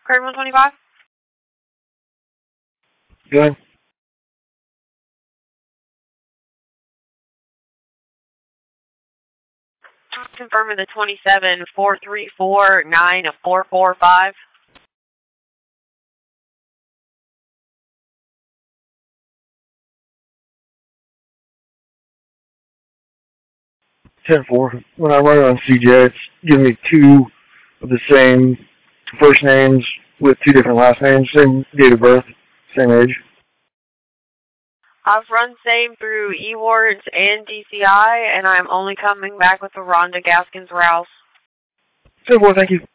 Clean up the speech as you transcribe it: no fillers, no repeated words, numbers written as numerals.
Card 125. Good. Confirming the 27-434-9445. 10-4. When I run it on CJ, it's giving me two of the same first names with two different last names, same date of birth, same age. I've run same through eWards and DCI, and I'm only coming back with the Rhonda Gaskins Rouse. 10-4, thank you.